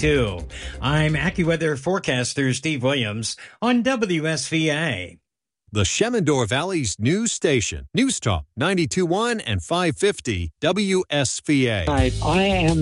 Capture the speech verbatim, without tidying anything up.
twenty-two. I'm AccuWeather forecaster Steve Williams on W S V A. The Shenandoah Valley's news station, News Talk ninety-two point one and five fifty W S V A. I, I am